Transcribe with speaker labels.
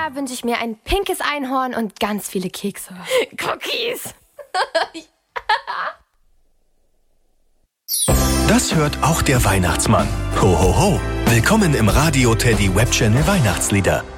Speaker 1: Jahr wünsche ich mir ein pinkes Einhorn und ganz viele Kekse.
Speaker 2: Cookies.
Speaker 3: Das hört auch der Weihnachtsmann. Ho, ho, ho. Willkommen im Radio Teddy Web Channel Weihnachtslieder.